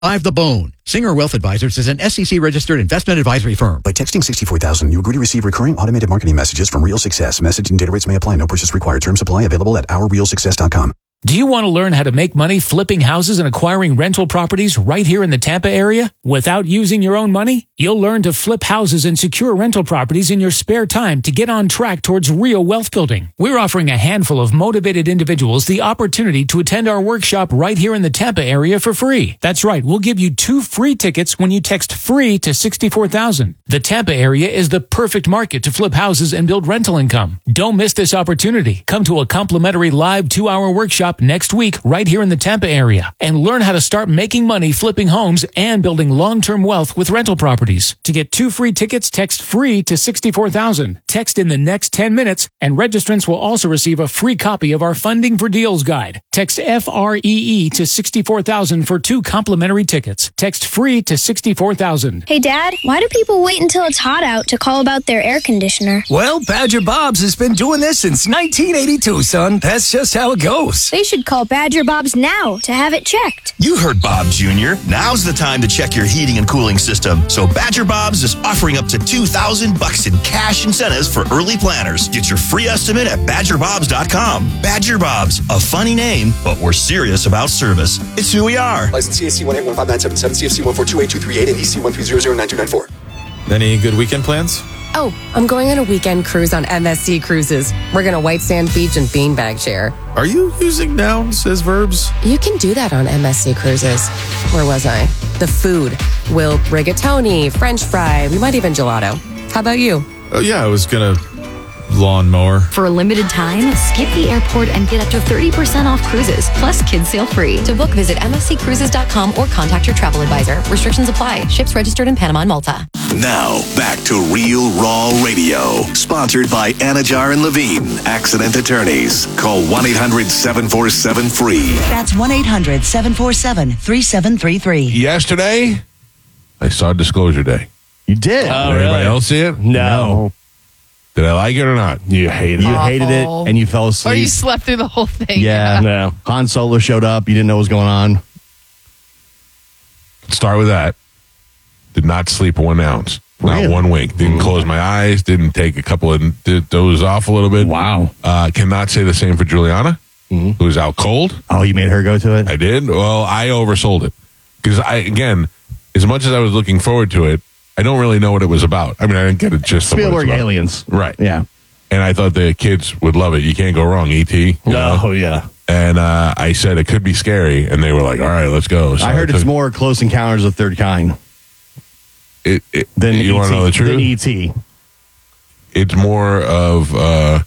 I've the Bone. Singer Wealth Advisors is an SEC-registered investment advisory firm. By texting 64,000, you agree to receive recurring automated marketing messages from Real Success. Message and data rates may apply. No purchase required. Terms apply. Available at ourrealsuccess.com. Do you want to learn how to make money flipping houses and acquiring rental properties right here in the Tampa area without using your own money? You'll learn to flip houses and secure rental properties in your spare time to get on track towards real wealth building. We're offering a handful of motivated individuals the opportunity to attend our workshop right here in the Tampa area for free. That's right, we'll give you 2 free tickets when you text FREE to 64,000. The Tampa area is the perfect market to flip houses and build rental income. Don't miss this opportunity. Come to a complimentary live 2-hour workshop next week right here in the Tampa area and learn how to start making money flipping homes and building long-term wealth with rental properties. To get 2 free tickets, text FREE to 64,000. Text in the next 10 minutes and registrants will also receive a free copy of our Funding for Deals guide. Text FREE to 64,000 for 2 complimentary tickets. Text FREE to 64,000. Hey Dad, why do people wait until it's hot out to call about their air conditioner? Well, Badger Bob's has been doing this since 1982, son. That's just how it goes. They should call Badger Bob's now to have it checked. You heard Bob Jr. Now's the time to check your heating and cooling system. So Badger Bob's is offering up to $2,000 in cash incentives for early planners. Get your free estimate at BadgerBobs.com. Badger Bob's, a funny name, but we're serious about service. It's who we are. License CAC 1815977, CFC 1428238, and EC 130092294. Any good weekend plans? Oh, I'm going on a weekend cruise on MSC Cruises. We're going to White Sand Beach and Beanbag Share. Are you using nouns as verbs? You can do that on MSC Cruises. Where was I? The food. We'll rigatoni, French fry, we might even gelato. How about you? Oh, yeah, I was going to lawnmower. For a limited time, skip the airport and get up to 30% off cruises, plus kids sail free. To book, visit msccruises.com or contact your travel advisor. Restrictions apply. Ships registered in Panama and Malta. Now, back to Real Raw Radio. Sponsored by Anajar and Levine, Accident Attorneys. Call 1-800-747-FREE. That's 1-800-747-3733. Yesterday, I saw Disclosure Day. You did? Did anybody else see it? No. Did I like it or not? You hated it. You hated it, and you fell asleep. Or you slept through the whole thing. Yeah. No. Han Solo showed up. You didn't know what was going on. Start with that. Did not sleep 1 ounce. Not one wink. Didn't close my eyes. Didn't take a couple of doze off a little bit. Wow. Cannot say the same for Juliana, who's out cold. Oh, you made her go to it? I did. Well, I oversold it. Because, again, as much as I was looking forward to it, I don't really know what it was about. I mean, I didn't get it just Spielberg aliens. Right. Yeah. And I thought the kids would love it. You can't go wrong, E.T. Oh, yeah. And I said it could be scary, and they were like, all right, let's go. So I heard it's more Close Encounters of the Third Kind. Then you E.T. want to know the truth? Than E.T. It's more of a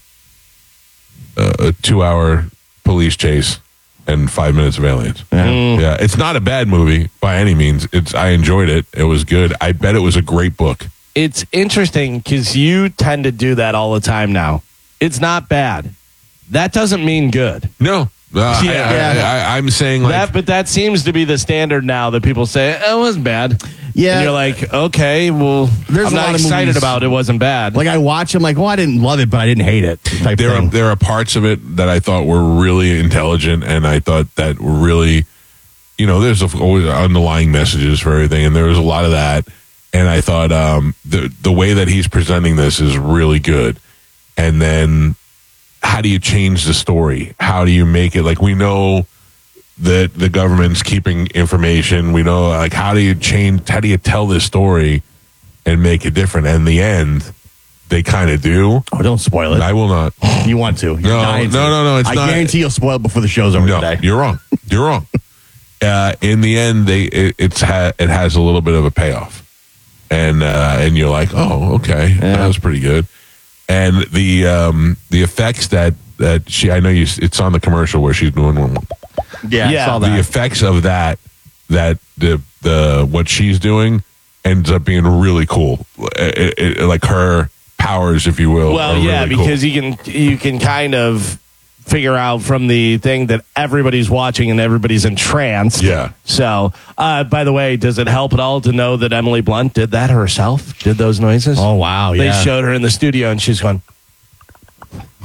2-hour police chase and 5 minutes of aliens. Yeah, it's not a bad movie by any means. I enjoyed it. It was good. I bet it was a great book. It's interesting because you tend to do that all the time now. It's not bad. That doesn't mean good. No. I'm saying like that, but that seems to be the standard now that people say it wasn't bad. Yeah, and you're like, okay, well, there's I'm a not lot of excited movies, about it. Wasn't bad. Like I watch them, like, well, I didn't love it, but I didn't hate it. There are parts of it that I thought were really intelligent, and I thought that were really, there's always underlying messages for everything, and there was a lot of that. And I thought the way that he's presenting this is really good. And then, how do you change the story? How do you make it like we know that the government's keeping information? We know like how do you tell this story and make it different? And in the end, they kind of do. Oh, don't spoil it. I will not. You want to? You're dying to. No. It's I not. guarantee you'll spoil it before the show's over today. You're wrong. You're wrong. In the end, it has a little bit of a payoff, and you're like, oh, okay, that was pretty good. And the effects that she, I know it's on the commercial where she's doing one. Yeah, I saw that. The effects of that the what she's doing ends up being really cool. Like her powers, if you will. Well, yeah, really because cool. you can kind of figure out from the thing that everybody's watching and everybody's entranced. Yeah. So, by the way, does it help at all to know that Emily Blunt did that herself? Did those noises? Oh, wow. Yeah. They showed her in the studio and she's going.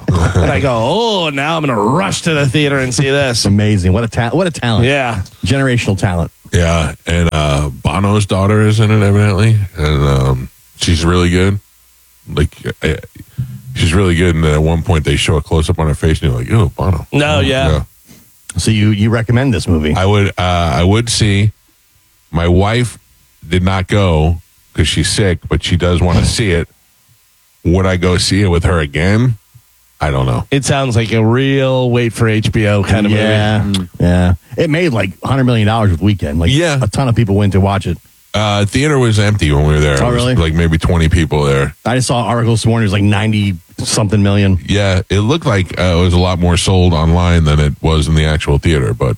And I go, oh, now I'm going to rush to the theater and see this. Amazing. What a talent. Yeah. Generational talent. Yeah, and Bono's daughter is in it, evidently, and she's really good. Like, she's really good, and at one point they show a close-up on her face, and you're like, oh, Bono. No, yeah. So you recommend this movie? I would see. My wife did not go because she's sick, but she does want to see it. Would I go see it with her again? I don't know. It sounds like a real wait for HBO kind of movie. Yeah. It made like $100 million with Weekend. Like, a ton of people went to watch it. Theater was empty when we were there. Oh, really? Like maybe 20 people there. I just saw articles this morning. It was like 90-something million. Yeah, it looked like it was a lot more sold online than it was in the actual theater. But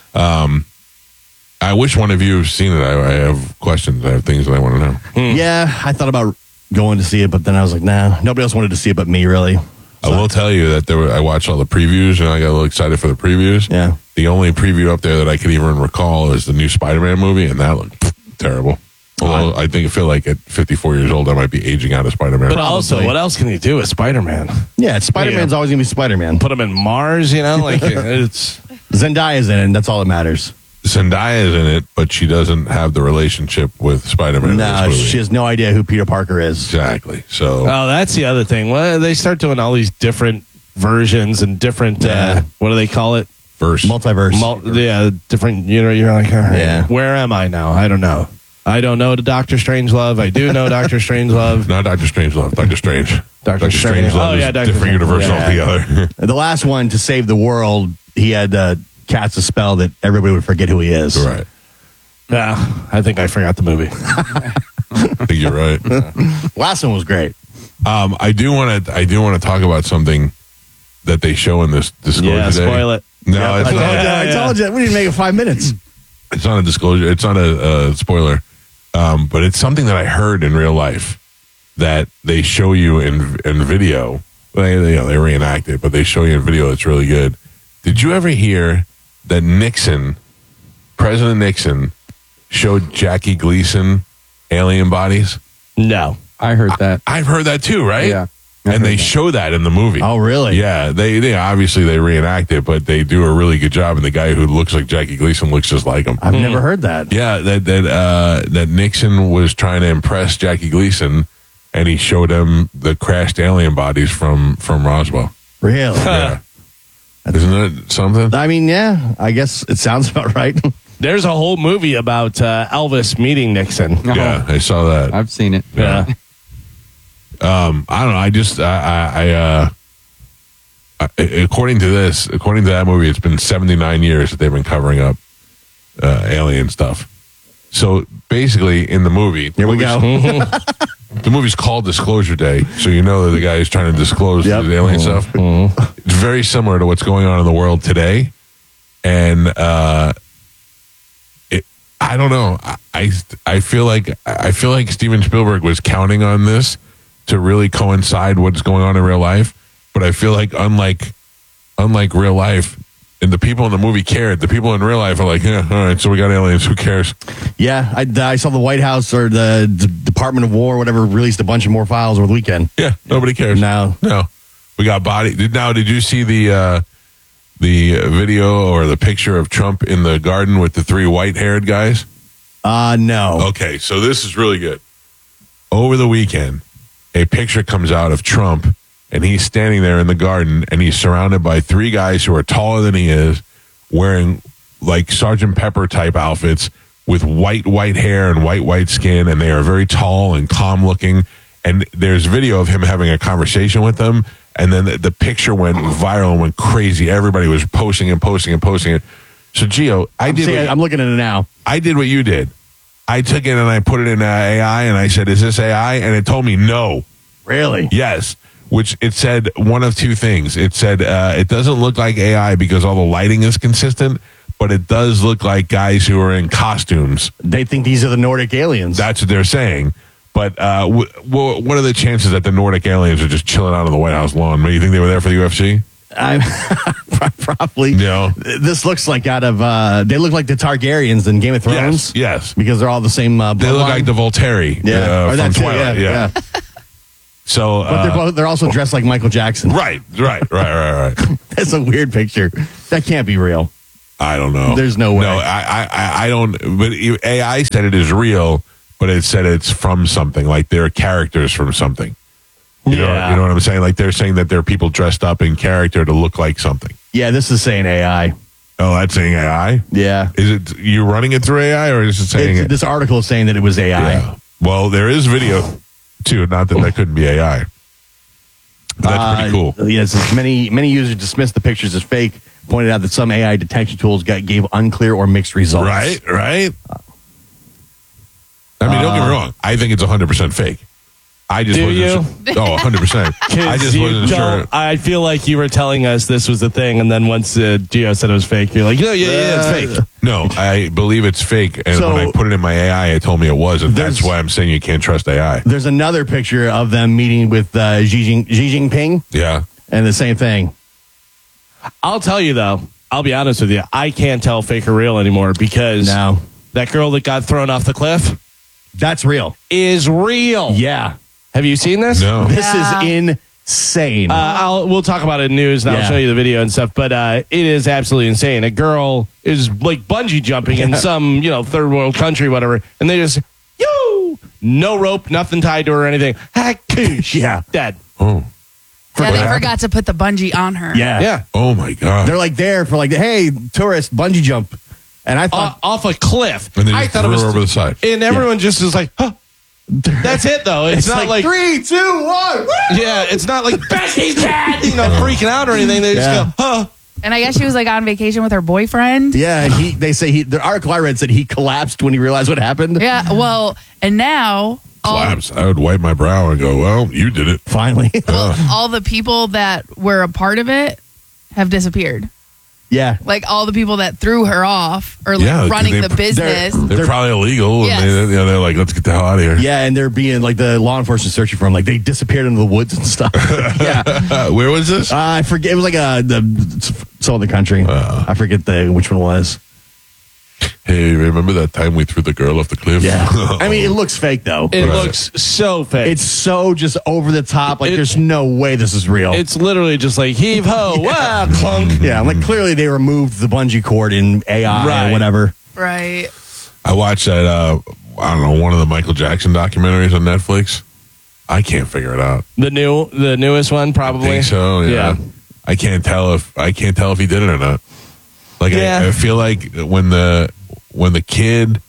I wish one of you have seen it. I have questions. I have things that I want to know. Yeah, I thought about going to see it, but then I was like, nah, nobody else wanted to see it but me, really. I will tell you that I watched all the previews, and I got a little excited for the previews. Yeah. The only preview up there that I could even recall is the new Spider-Man movie, and that looked terrible. Although I feel like at 54 years old, I might be aging out of Spider-Man. But also, what else can you do with Spider-Man? Yeah, Spider-Man's always going to be Spider-Man. Put him in Mars, like it's... Zendaya's in it, and that's all that matters. Zendaya is in it, but she doesn't have the relationship with Spider-Man. No, she has no idea who Peter Parker is. Exactly. So, that's the other thing. Well, they start doing all these different versions and different, what do they call it? Multiverse. Different, you're like, all right, where am I now? I don't know. I don't know Doctor Strangelove. I do know Doctor Strangelove. Not Doctor Strangelove, Doctor Strange. Doctor Strangelove is Doctor different universe altogether. The last one, to save the world, he had cast a spell that everybody would forget who he is. Right. Yeah, I think I forgot the movie. I think you're right. Last one was great. I do want to talk about something that they show in this disclosure. Yeah, spoil it. No, it's not. I told you. We didn't make it 5 minutes. It's not a disclosure. It's not a spoiler. But it's something that I heard in real life that they show you in video. They reenact it, but they show you in video. It's really good. Did you ever hear that President Nixon, showed Jackie Gleason alien bodies? No. I heard that. I've heard that too, right? Yeah. And they show that in the movie. Oh, really? Yeah. They obviously they reenact it, but they do a really good job. And the guy who looks like Jackie Gleason looks just like him. I've never heard that. Yeah, that Nixon was trying to impress Jackie Gleason, and he showed him the crashed alien bodies from Roswell. Really? Yeah. Isn't it something? I mean, yeah. I guess it sounds about right. There's a whole movie about Elvis meeting Nixon. Yeah, I saw that. I've seen it. Yeah. I don't know. I just according to that movie, it's been 79 years that they've been covering up alien stuff. So basically, in the movie, here we go. The movie's called Disclosure Day, so you know that the guy is trying to disclose the alien stuff. It's very similar to what's going on in the world today, and I don't know. I feel like Steven Spielberg was counting on this to really coincide what's going on in real life, but I feel like unlike real life, and the people in the movie cared. The people in real life are like, yeah, all right, so we got aliens. Who cares? Yeah, I saw the White House or the Department of War, whatever, released a bunch of more files over the weekend. Yeah, nobody cares. No. We got body. Did you see the video or the picture of Trump in the garden with the 3 white-haired guys? No. Okay, so this is really good. Over the weekend, a picture comes out of Trump, and he's standing there in the garden, and he's surrounded by 3 guys who are taller than he is, wearing like Sgt. Pepper type outfits with white hair and white skin, and they are very tall and calm looking. And there's video of him having a conversation with them, and then the picture went viral and went crazy. Everybody was posting it. So, Gio, I'm looking at it now. I did what you did. I took it and I put it in AI, and I said, "Is this AI?" And it told me no. Really? Yes. Which it said one of 2 things. It said it doesn't look like AI because all the lighting is consistent, but it does look like guys who are in costumes. They think these are the Nordic aliens. That's what they're saying. But what are the chances that the Nordic aliens are just chilling out on the White House lawn? Do you think they were there for the UFC? Probably. No. This looks like out of they look like the Targaryens in Game of Thrones. Yes. Because they're all the same they look like the Volturi from Twilight. Yeah. So, But they're also dressed like Michael Jackson. Right. That's a weird picture. That can't be real. I don't know. There's no way. No, I don't. But AI said it is real, but it said it's from something. Like they're characters from something. You know what I'm saying? Like they're saying that there are people dressed up in character to look like something. Yeah, this is saying AI. Oh, that's saying AI? Yeah. Is it you running it through AI or is it saying This article is saying that it was AI. Yeah. Well, there is video too. Not that couldn't be AI. That's pretty cool. Yes, many users dismissed the pictures as fake. Pointed out that some AI detection tools gave unclear or mixed results. Right. I mean, don't get me wrong. I think it's 100% fake. I just wasn't sure. Oh, 100%. I just wasn't sure. I feel like you were telling us this was the thing, and then once Gio said it was fake, you're like, yeah, it's fake. No, I believe it's fake. And when I put it in my AI, it told me it wasn't. That's why I'm saying you can't trust AI. There's another picture of them meeting with Xi Jinping. Yeah. And the same thing. I'll tell you, though, I'll be honest with you. I can't tell fake or real anymore because that girl that got thrown off the cliff. That's real. Is real. Yeah. Have you seen this? No. This is insane. We'll talk about it in news and I'll show you the video and stuff, but it is absolutely insane. A girl is like bungee jumping in some, third world country, whatever, and they just, no rope, nothing tied to her or anything. Yeah. Dead. Oh. Yeah, they forgot to put the bungee on her. Yeah. Oh my God. They're like there for like, hey, tourist, bungee jump. And I thought off a cliff. And they I just thought threw it was her over the side. And everyone just is like, huh. That's it though. It's not like 3, 2, 1. Yeah, it's not like Becky's dead, freaking out or anything. They just go, huh. And I guess she was like on vacation with her boyfriend. Yeah, and they say the article I read said he collapsed when he realized what happened. Yeah, well, and now collapse. I would wipe my brow and go, well, you did it. Finally. all the people that were a part of it have disappeared. Yeah. Like all the people that threw her off or like running the business. They're probably illegal. Yes. And they're like, let's get the hell out of here. Yeah, and they're being like the law enforcement searching for them. Like they disappeared into the woods and stuff. Yeah. Where was this? I forget. It was like the southern country. I forget which one it was. Hey, remember that time we threw the girl off the cliff? Yeah. I mean, it looks fake, though. It looks so fake. It's so just over the top. Like, there's no way this is real. It's literally just like, heave ho, wow, clunk. Yeah, like, clearly they removed the bungee cord in AI or whatever. Right. I watched that, I don't know, one of the Michael Jackson documentaries on Netflix. I can't figure it out. The newest one, probably? I think so, yeah. I can't tell if he did it or not. Like, I feel like when the kid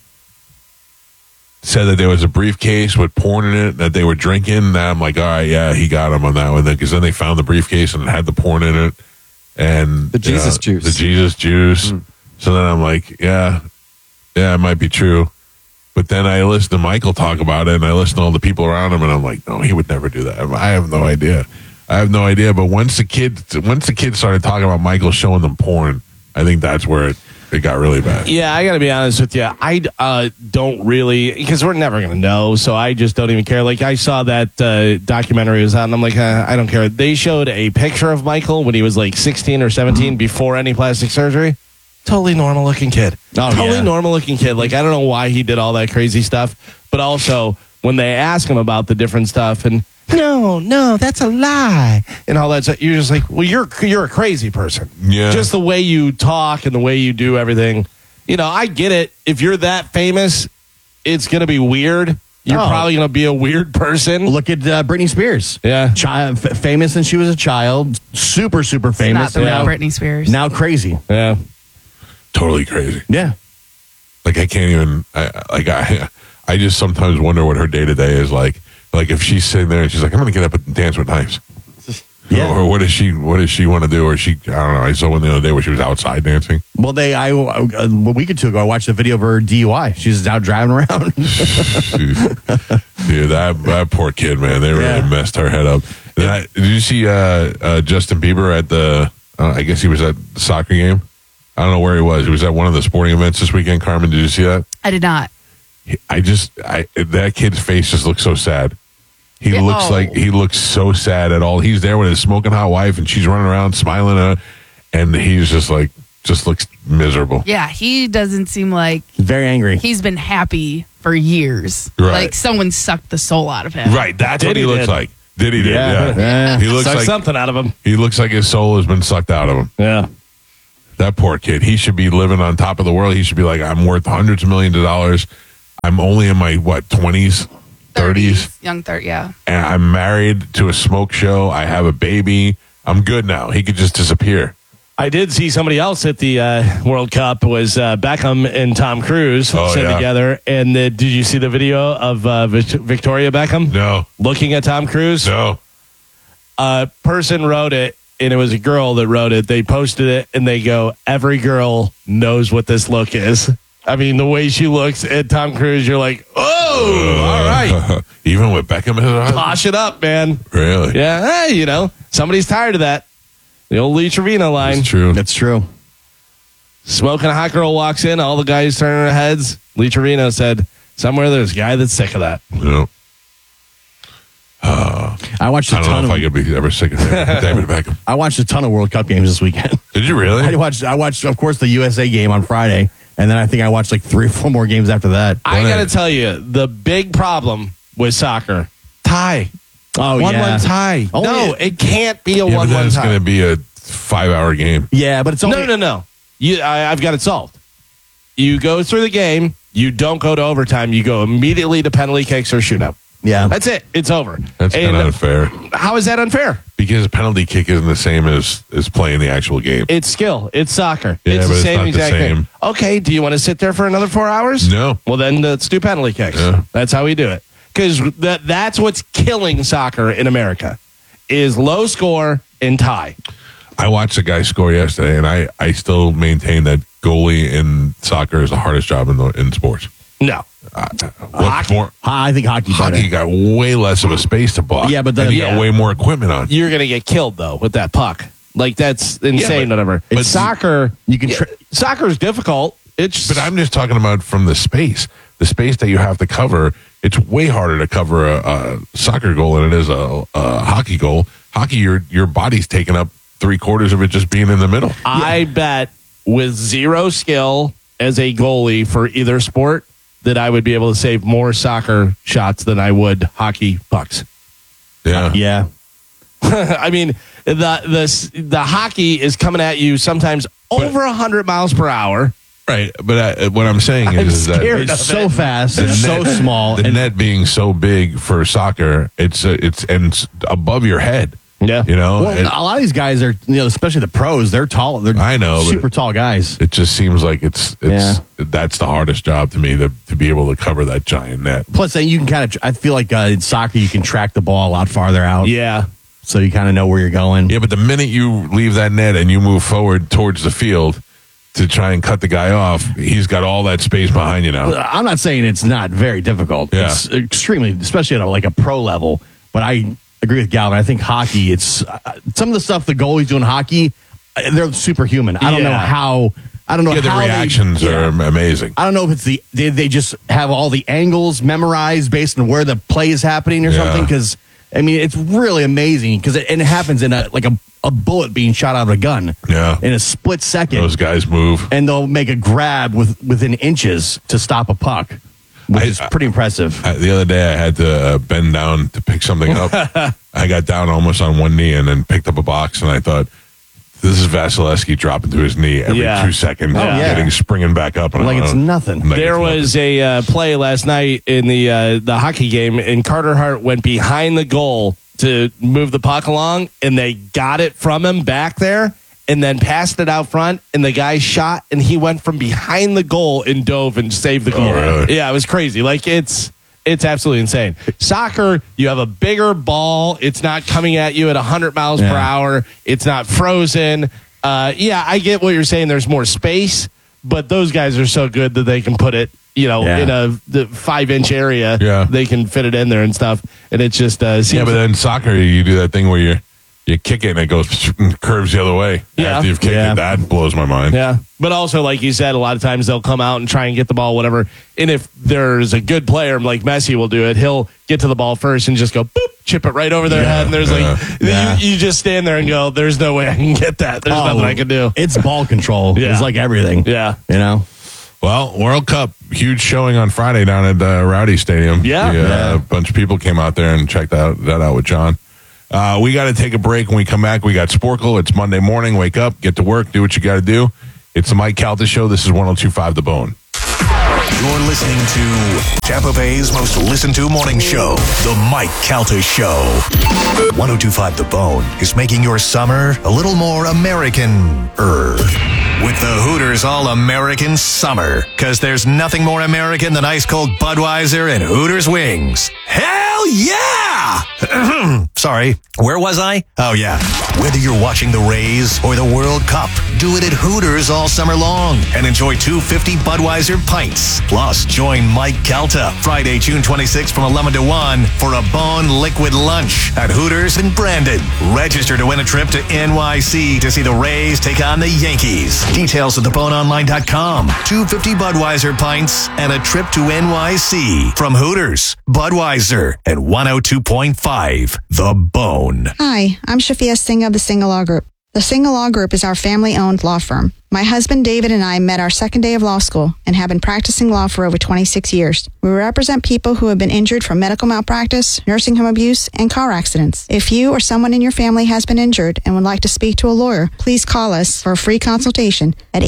said that there was a briefcase with porn in it that they were drinking, now I'm like, all right, yeah, he got him on that one. Because then they found the briefcase and it had the porn in it. And the Jesus juice. The Jesus juice. So then I'm like, yeah, it might be true. But then I listened to Michael talk about it and I listened to all the people around him and I'm like, no, he would never do that. I have no idea. But once the kid started talking about Michael showing them porn, I think that's where it got really bad. Yeah, I got to be honest with you. I don't really, because we're never going to know, so I just don't even care. Like, I saw that documentary was out, and I'm like, I don't care. They showed a picture of Michael when he was like 16 or 17 before any plastic surgery. Totally normal-looking kid. Totally normal-looking kid. Like, I don't know why he did all that crazy stuff, but also, when they ask him about the different stuff, and no, that's a lie, and all that stuff, you're just like, well, you're a crazy person. Yeah. Just the way you talk and the way you do everything. I get it. If you're that famous, it's going to be weird. You're probably going to be a weird person. Look at Britney Spears. Yeah. Famous since she was a child. Super, super famous. It's not the real Britney Spears. Now crazy. Yeah. Totally crazy. Yeah. Like, I can't even, I just sometimes wonder what her day-to-day is like. Like, if she's sitting there and she's like, I'm going to get up and dance with knives. Yeah. Or what does she want to do? Or I don't know. I saw one the other day where she was outside dancing. Well, a week or two ago, I watched a video of her DUI. She's out driving around. Yeah, that poor kid, man. They really messed her head up. Did you see Justin Bieber at the, I guess he was at the soccer game? I don't know where he was. He was at one of the sporting events this weekend. Carmen, did you see that? I did not. That kid's face just looks so sad. He looks so sad at all. He's there with his smoking hot wife and she's running around smiling at her, and he's just looks miserable. Yeah, he doesn't seem like very angry. He's been happy for years. Right. Like someone sucked the soul out of him. Right, that's what he looks like. Did he? Yeah. He looks Suck like something out of him. He looks like his soul has been sucked out of him. Yeah. That poor kid. He should be living on top of the world. He should be like, I'm worth hundreds of millions of dollars. I'm only in my, 20s, 30s? Young 30, yeah. And I'm married to a smoke show. I have a baby. I'm good now. He could just disappear. I did see somebody else at the World Cup was Beckham and Tom Cruise sitting together. And did you see the video of Victoria Beckham? No. Looking at Tom Cruise? No. A person wrote it, and it was a girl that wrote it. They posted it, and they go, every girl knows what this look is. I mean, the way she looks at Tom Cruise, you're like, oh, all right. Even with Beckham in it? Posh it up, man. Really? Yeah, hey, somebody's tired of that. The old Lee Trevino line. It's true. That's true. Smoking hot girl walks in, all the guys turn their heads. Lee Trevino said, somewhere there's a guy that's sick of that. No. I watched I don't know if I could be ever sick of David Beckham. I watched a ton of World Cup games this weekend. Did you really? I watched, of course, the USA game on Friday, and then I think I watched like 3 or 4 more games after that. I got to tell you, the big problem with soccer, tie. Oh, 1-1 tie. No, it can't be a 1-1 tie. It's going to be a 5-hour game. Yeah, but it's only... No. I've got it solved. You go through the game. You don't go to overtime. You go immediately to penalty kicks or shootout. Yeah. That's it. It's over. That's kind of unfair. How is that unfair? Because a penalty kick isn't the same as playing the actual game. It's skill. It's soccer. Yeah, it's but the it's same not the exact same. thing. Okay, do you want to sit there for another 4 hours? No. Well, then let's do penalty kicks. Yeah. That's how we do it. Because that's what's killing soccer in America is low score and tie. I watched a guy score yesterday, and I still maintain that goalie in soccer is the hardest job in sports. No. I think hockey got way less of a space to block. Yeah, but then you got way more equipment on. You're going to get killed, though, with that puck. Like, that's insane, whatever. But soccer, you can soccer is difficult. But I'm just talking about from the space that you have to cover. It's way harder to cover a soccer goal than it is a hockey goal. Hockey, your body's taking up 3/4 of it just being in the middle. I bet with zero skill as a goalie for either sport that I would be able to save more soccer shots than I would hockey pucks. Yeah. Yeah. I mean, the hockey is coming at you sometimes over 100 miles per hour. Right, but what I'm saying is that it's so fast, it's so small. The net being so big for soccer, it's above your head. Yeah, Well, a lot of these guys are, especially the pros. They're tall. They're super tall guys. It just seems like it's that's the hardest job to me to be able to cover that giant net. Plus, then you can I feel like in soccer you can track the ball a lot farther out. Yeah. So you kind of know where you're going. Yeah, but the minute you leave that net and you move forward towards the field to try and cut the guy off, he's got all that space behind you now. I'm not saying it's not very difficult. Yeah. It's extremely, especially at a pro level. But I agree with Galvin. I think hockey, it's some of the stuff the goalies do in hockey, they're superhuman. I don't know how. I don't know how the reactions are amazing. I don't know if it's they just have all the angles memorized based on where the play is happening or something. Because I mean, it's really amazing because it happens in a bullet being shot out of a gun. Yeah, in a split second. Those guys move, and they'll make a grab within inches to stop a puck, which is pretty impressive. The other day, I had to bend down to pick something up. I got down almost on one knee and then picked up a box, and I thought, this is Vasilevsky dropping to his knee every 2 seconds, springing back up. And it's nothing. There was a play last night in the hockey game, and Carter Hart went behind the goal to move the puck along, and they got it from him back there, and then passed it out front, and the guy shot, and he went from behind the goal and dove and saved the goal. Oh, really? Yeah, it was crazy. Like, it's absolutely insane. Soccer, you have a bigger ball. It's not coming at you at 100 miles per hour. It's not frozen. I get what you're saying. There's more space, but those guys are so good that they can put it, in the 5-inch area. Yeah. They can fit it in there and stuff. And it just seems but then soccer, you do that thing where you kick it and it goes curves the other way after you've kicked it. That blows my mind. Yeah. But also, like you said, a lot of times they'll come out and try and get the ball, whatever. And if there's a good player like Messi will do it, he'll get to the ball first and just go boop, chip it right over their head. And there's you just stand there and go, there's no way I can get that. There's nothing I can do. It's ball control. Yeah. It's like everything. Yeah. Well, World Cup, huge showing on Friday down at Rowdy Stadium. Yeah. A bunch of people came out there and checked that out with John. We got to take a break. When we come back, we got Sporkle. It's Monday morning. Wake up, get to work, do what you got to do. It's the Mike Calta Show. This is 102.5 The Bone. You're listening to Tampa Bay's most listened to morning show, The Mike Calta Show. 102.5 The Bone is making your summer a little more American-er. With the Hooters All-American Summer. Because there's nothing more American than ice-cold Budweiser and Hooters wings. Hell yeah! Sorry, where was I? Oh, yeah. Whether you're watching the Rays or the World Cup, do it at Hooters all summer long and enjoy 250 Budweiser pints. Plus, join Mike Calta Friday, June 26th from 11 to 1 for a Bone Liquid Lunch at Hooters in Brandon. Register to win a trip to NYC to see the Rays take on the Yankees. Details at theboneonline.com. 250 Budweiser pints and a trip to NYC from Hooters, Budweiser, and 102.5 The Bone. Hi, I'm Shafia Singh of the Singh Law Group. The Singh Law Group is our family-owned law firm. My husband David and I met our second day of law school and have been practicing law for over 26 years. We represent people who have been injured from medical malpractice, nursing home abuse, and car accidents. If you or someone in your family has been injured and would like to speak to a lawyer, please call us for a free consultation at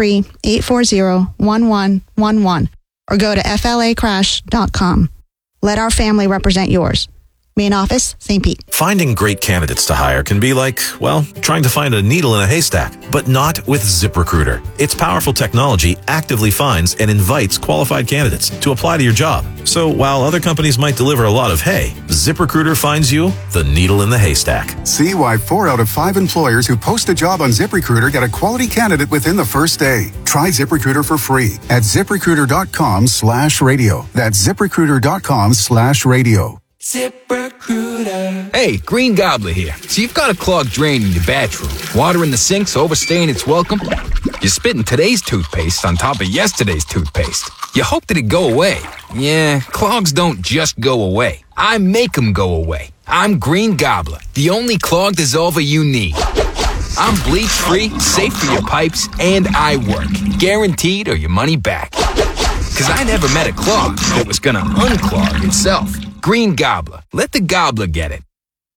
813-840-1111 or go to flacrash.com. Let our family represent yours. Main office, St. Pete. Finding great candidates to hire can be like, well, trying to find a needle in a haystack, but not with ZipRecruiter. Its powerful technology actively finds and invites qualified candidates to apply to your job. So while other companies might deliver a lot of hay, ZipRecruiter finds you the needle in the haystack. See why 4 out of 5 employers who post a job on ZipRecruiter get a quality candidate within the first day. Try ZipRecruiter for free at ZipRecruiter.com/radio. That's ZipRecruiter.com/radio. ZipRecruiter. Hey, Green Gobbler here. So you've got a clogged drain in your bathroom. Water in the sink's overstaying its welcome. You're spitting today's toothpaste on top of yesterday's toothpaste. You hope that it go away. Yeah, clogs don't just go away. I make them go away. I'm Green Gobbler, the only clog dissolver you need. I'm bleach-free, safe for your pipes, and I work. Guaranteed or your money back. Because I never met a clog that was gonna unclog itself. Green Gobbler. Let the gobbler get it.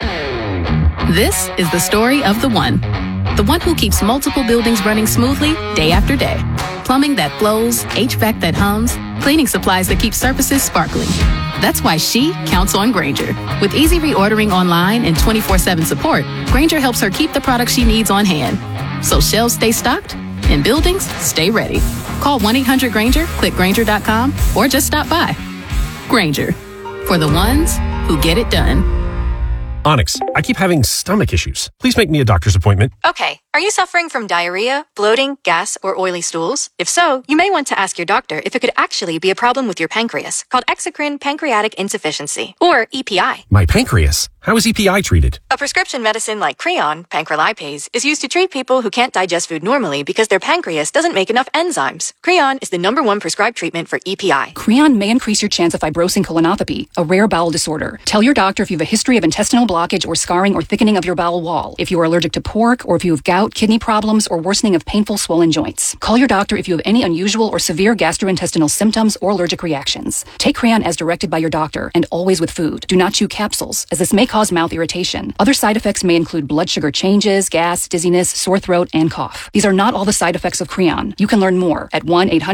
This is the story of the one who keeps multiple buildings running smoothly day after day. Plumbing that flows, HVAC that hums, cleaning supplies that keep surfaces sparkling. That's why she counts on Grainger. With easy reordering online and 24/7 support, Grainger helps her keep the products she needs on hand. So shelves stay stocked and buildings stay ready. Call 1-800-GRAINGER, click Grainger.com, or just stop by. Grainger. For the ones who get it done. Onyx, I keep having stomach issues. Please make me a doctor's appointment. Okay. Are you suffering from diarrhea, bloating, gas, or oily stools? If so, you may want to ask your doctor if it could actually be a problem with your pancreas, called exocrine pancreatic insufficiency, or EPI. My pancreas? How is EPI treated? A prescription medicine like Creon, pancrelipase, is used to treat people who can't digest food normally because their pancreas doesn't make enough enzymes. Creon is the #1 prescribed treatment for EPI. Creon may increase your chance of fibrosing colonopathy, a rare bowel disorder. Tell your doctor if you have a history of intestinal blockage or scarring or thickening of your bowel wall, if you are allergic to pork, or if you have gout, kidney problems, or worsening of painful swollen joints. Call your doctor if you have any unusual or severe gastrointestinal symptoms or allergic reactions. Take Creon as directed by your doctor, and always with food. Do not chew capsules, as this may cause mouth irritation. Other side effects may include blood sugar changes, gas, dizziness, sore throat, and cough. These are not all the side effects of Creon. You can learn more at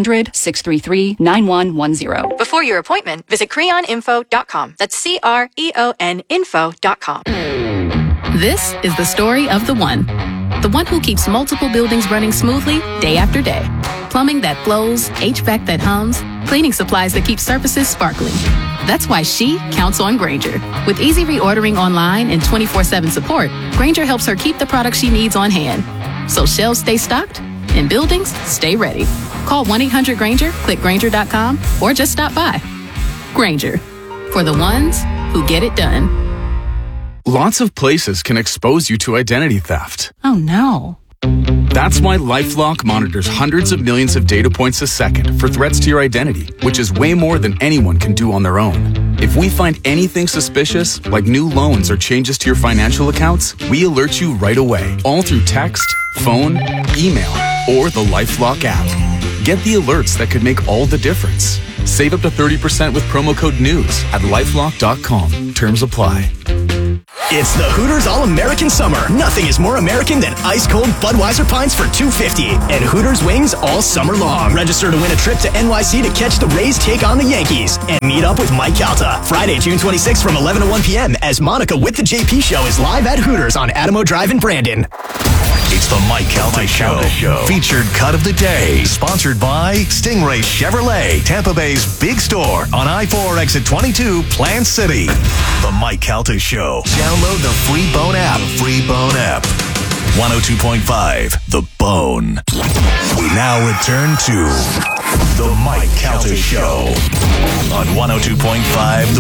1-800-633-9110. Before your appointment, visit creoninfo.com. That's CREON info.com. This is the story of the one who keeps multiple buildings running smoothly day after day. Plumbing that flows, HVAC that hums, cleaning supplies that keep surfaces sparkling. That's why she counts on Grainger. With easy reordering online and 24/7 support, Grainger helps her keep the products she needs on hand. So shelves stay stocked and buildings stay ready. Call 1-800-GRAINGER, click Grainger.com, or just stop by. Grainger. For the ones who get it done. Lots of places can expose you to identity theft. Oh no. That's why LifeLock monitors hundreds of millions of data points a second for threats to your identity, which is way more than anyone can do on their own. If we find anything suspicious, like new loans or changes to your financial accounts, we alert you right away, all through text, phone, email, or the LifeLock app. Get the alerts that could make all the difference. Save up to 30% with promo code NEWS at LifeLock.com. Terms apply. It's the Hooters All-American Summer. Nothing is more American than ice-cold Budweiser pints for $2.50 and Hooters wings all summer long. Register to win a trip to NYC to catch the Rays take on the Yankees and meet up with Mike Calta. Friday, June 26th from 11 to 1 p.m. as Monica with the JP Show is live at Hooters on Adamo Drive in Brandon. It's the Mike Calta Show. Featured cut of the day. Sponsored by Stingray Chevrolet, Tampa Bay's big store on I-4 exit 22, Plant City. The Mike Calta Show. Download the free Bone app. 102.5 The Bone. We now return to the Mike Calta Show on 102.5 The